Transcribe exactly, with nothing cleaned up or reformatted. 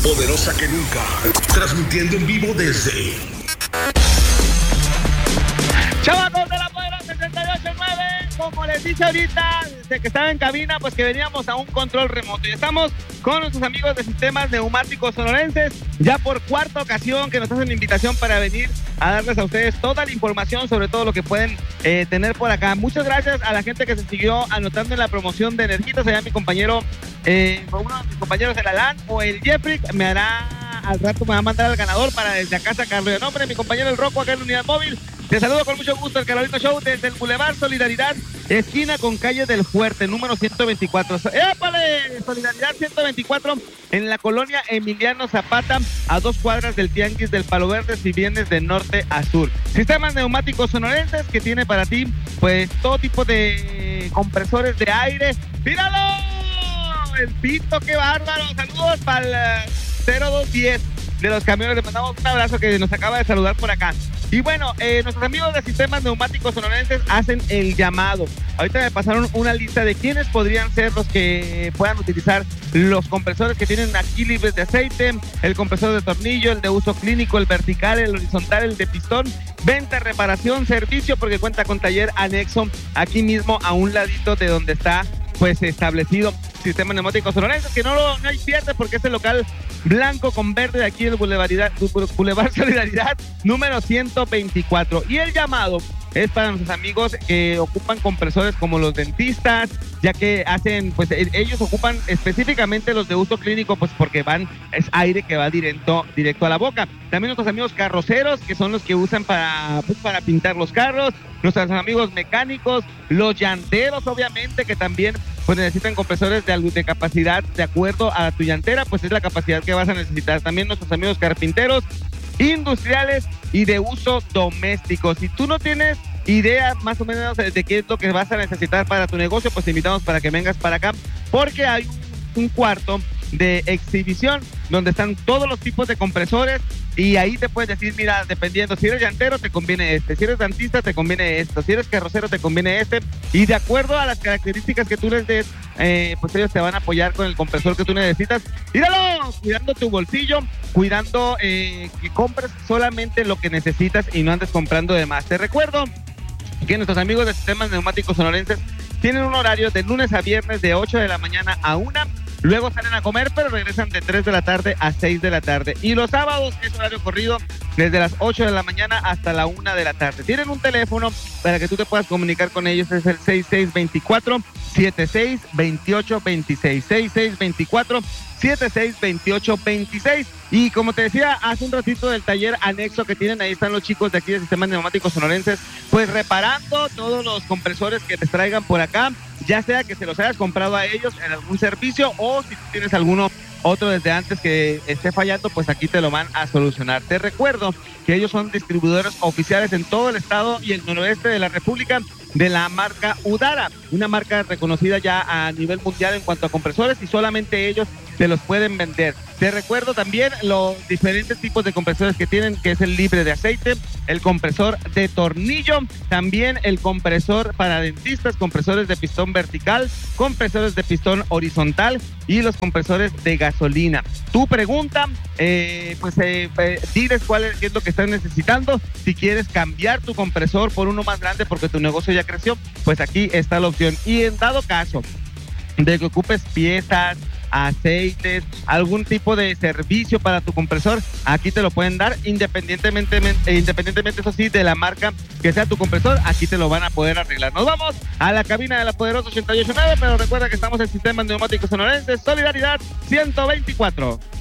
poderosa que nunca, transmitiendo en vivo desde Chavacos de la Poderosa ochenta y ocho punto nueve, como les dije ahorita, desde que estaba en cabina, pues que veníamos a un control remoto. Y estamos con nuestros amigos de Sistemas Neumáticos Sonorenses, ya por cuarta ocasión que nos hacen la invitación para venir a darles a ustedes toda la información sobre todo lo que pueden eh, tener por acá. Muchas gracias a la gente que se siguió anotando en la promoción de Energitas. Allá mi compañero, eh, uno de mis compañeros, el Alan o el Jeffrey, me hará, al rato me va a mandar al ganador para desde acá sacarlo de nombre. Mi compañero el Rocco acá en la unidad móvil. Te saludo con mucho gusto, el Carolito Show desde el Boulevard Solidaridad, esquina con calle del Fuerte, número ciento veinticuatro. ¡Épale! Solidaridad ciento veinticuatro, en la colonia Emiliano Zapata, a dos cuadras del Tianguis del Palo Verde, si vienes de norte a sur. Sistemas Neumáticos Sonorenses, que tiene para ti, pues, todo tipo de compresores de aire. ¡Míralo! El Pito, qué bárbaro. Saludos para el cero dos diez de los camiones. Le mandamos un abrazo que nos acaba de saludar por acá. Y bueno, eh, nuestros amigos de Sistemas Neumáticos Sonorenses hacen el llamado. Ahorita me pasaron una lista de quiénes podrían ser los que puedan utilizar los compresores que tienen aquí libres de aceite, el compresor de tornillo, el de uso clínico, el vertical, el horizontal, el de pistón, venta, reparación, servicio, porque cuenta con taller anexo aquí mismo a un ladito de donde está pues establecido Sistemas Neumáticos Sonorenses, que no, lo, no hay pierde porque es el local blanco con verde de aquí del Boulevard, Boulevard Solidaridad número ciento veinticuatro. Y el llamado es para nuestros amigos que ocupan compresores como los dentistas, ya que hacen, pues ellos ocupan específicamente los de uso clínico, pues porque van, es aire que va directo, directo a la boca. También nuestros amigos carroceros, que son los que usan para, pues, para pintar los carros, nuestros amigos mecánicos, los llanteros, obviamente, que también pues necesitan compresores de, de capacidad de acuerdo a tu llantera, pues es la capacidad que vas a necesitar. También nuestros amigos carpinteros, industriales y de uso doméstico. Si tú no tienes idea más o menos de qué es lo que vas a necesitar para tu negocio, pues te invitamos para que vengas para acá, porque hay un cuarto de exhibición donde están todos los tipos de compresores y ahí te puedes decir, mira, dependiendo, si eres llantero te conviene este, si eres dentista te conviene esto, si eres carrocero te conviene este, y de acuerdo a las características que tú les des, eh, pues ellos te van a apoyar con el compresor que tú necesitas. ¡Míralo! Cuidando tu bolsillo, cuidando eh, que compres solamente lo que necesitas y no andes comprando de más. Te recuerdo que nuestros amigos de Sistemas Neumáticos Sonorenses tienen un horario de lunes a viernes de ocho de la mañana a una. Luego salen a comer, pero regresan de tres de la tarde a seis de la tarde. Y los sábados es horario corrido desde las ocho de la mañana hasta la una de la tarde. Tienen un teléfono para que tú te puedas comunicar con ellos. Es el seis seis dos cuatro, siete seis dos ocho dos seis. seis seis dos cuatro, siete seis dos ocho dos seis. Y como te decía hace un ratito del taller anexo que tienen, ahí están los chicos de aquí de Sistemas Neumáticos Sonorenses, pues reparando todos los compresores que te traigan por acá, ya sea que se los hayas comprado a ellos en algún servicio o si tú tienes alguno otro desde antes que esté fallando, pues aquí te lo van a solucionar. Te recuerdo que ellos son distribuidores oficiales en todo el estado y el noroeste de la República de la marca Udara, una marca reconocida ya a nivel mundial en cuanto a compresores y solamente ellos te los pueden vender. Te recuerdo también los diferentes tipos de compresores que tienen, que es el libre de aceite, el compresor de tornillo, también el compresor para dentistas, compresores de pistón vertical, compresores de pistón horizontal y los compresores de gasolina. Tu pregunta, eh, pues eh, eh, diles cuál es, qué es lo que estás necesitando. Si quieres cambiar tu compresor por uno más grande porque tu negocio ya creció, pues aquí está la opción. Y en dado caso de que ocupes piezas, aceites, algún tipo de servicio para tu compresor, aquí te lo pueden dar independientemente, independientemente eso sí, de la marca que sea tu compresor, aquí te lo van a poder arreglar. Nos vamos a la cabina de la Poderosa ochenta y ocho punto nueve, pero recuerda que estamos en Sistemas Neumáticos Sonorenses, Solidaridad ciento veinticuatro.